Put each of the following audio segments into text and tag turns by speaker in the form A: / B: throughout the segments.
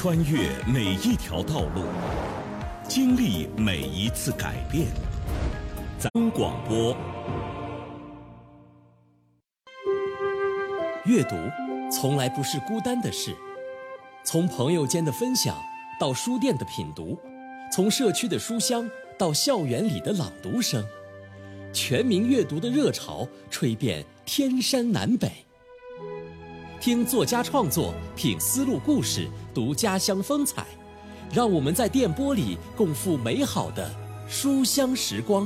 A: 穿越每一条道路，经历每一次改变。咱广播，
B: 阅读从来不是孤单的事，从朋友间的分享到书店的品读，从社区的书香到校园里的朗读声，全民阅读的热潮吹遍天山南北。听作家创作，品丝路故事，读家乡风采，让我们在电波里共赴美好的书香时光。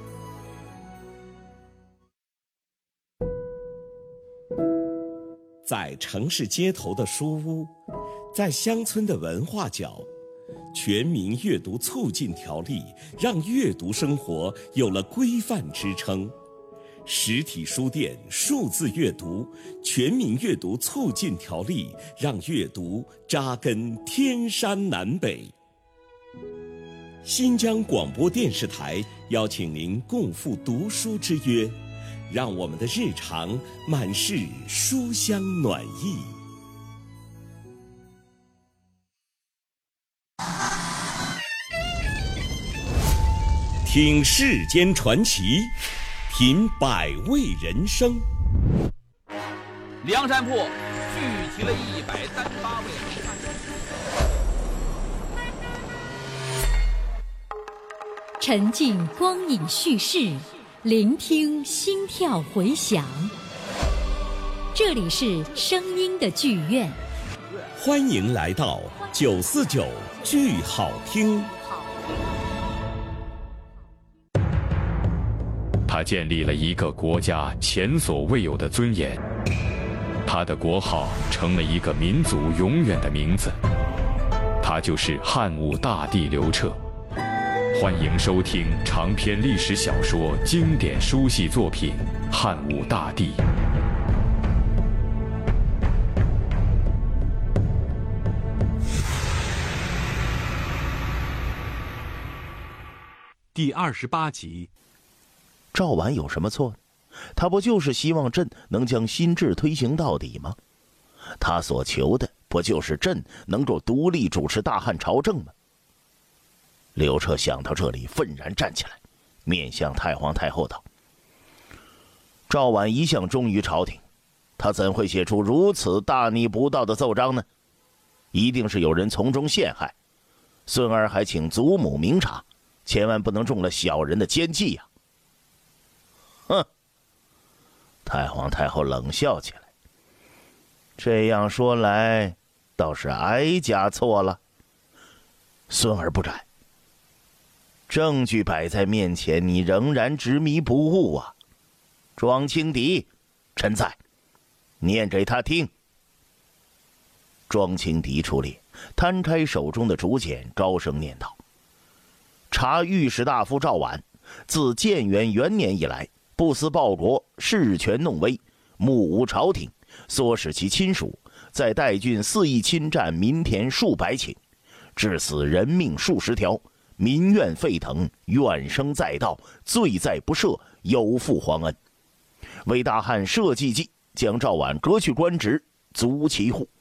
A: 在城市街头的书屋，在乡村的文化角，全民阅读促进条例让阅读生活有了规范支撑。实体书店数字阅读，全民阅读促进条例让阅读扎根天山南北。新疆广播电视台邀请您共赴读书之约，让我们的日常满是书香暖意。听世间传奇，品百味人生。
C: 梁山泊聚集了138位好汉。
D: 沉浸光影叙事，聆听心跳回响。这里是声音的剧院，
A: 欢迎来到949剧好听。
E: 他建立了一个国家前所未有的尊严，他的国号成了一个民族永远的名字，他就是汉武大帝刘彻。欢迎收听长篇历史小说经典书系作品《汉武大帝》。
F: 第28集。
G: 赵绾有什么错呢？他不就是希望朕能将新制推行到底吗？他所求的不就是朕能够独立主持大汉朝政吗？刘彻想到这里，愤然站起来，面向太皇太后道：“赵绾一向忠于朝廷，他怎会写出如此大逆不道的奏章呢？一定是有人从中陷害。孙儿还请祖母明察，千万不能中了小人的奸计呀！”哼！太皇太后冷笑起来。这样说来，倒是哀家错了。孙儿不斩。证据摆在面前，你仍然执迷不悟啊！庄清敌，臣在，念给他听。庄清敌出列，摊开手中的竹简，高声念道：“查御史大夫赵绾，自建元元年以来，不思报国，恃权弄威，目无朝廷，唆使其亲属在代郡肆意侵占民田数百顷，致死人命数十条，民怨沸腾，怨声载道，罪在不赦，有负皇恩。为大汉社稷计，将赵绾革去官职，足其户。”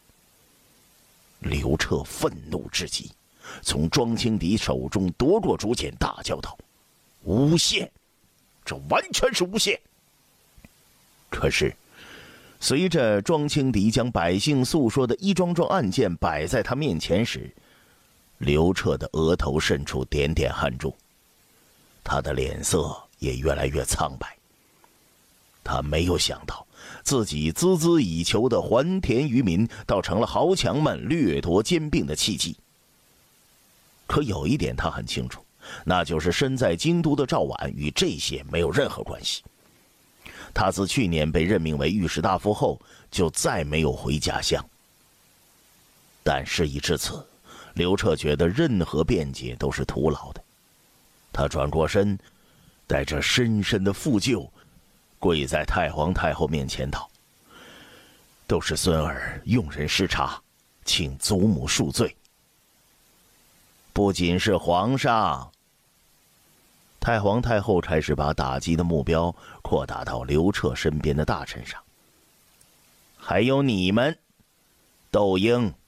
G: 刘彻愤怒至极，从庄清敌手中夺过竹简，大叫道：“诬陷！这完全是诬陷！”可是随着庄清敌将百姓诉说的一桩桩案件摆在他面前时，刘彻的额头渗出点点汗珠，他的脸色也越来越苍白。他没有想到自己孜孜以求的还田于民，倒成了豪强们掠夺兼并的契机。可有一点他很清楚，那就是身在京都的赵绾与这些没有任何关系。他自去年被任命为御史大夫后，就再没有回家乡。但事已至此，刘彻觉得任何辩解都是徒劳的。他转过身，带着深深的负疚，跪在太皇太后面前道：“都是孙儿用人失察，请祖母恕罪。”不仅是皇上，太皇太后开始把打击的目标扩大到刘彻身边的大臣上。还有你们，窦婴、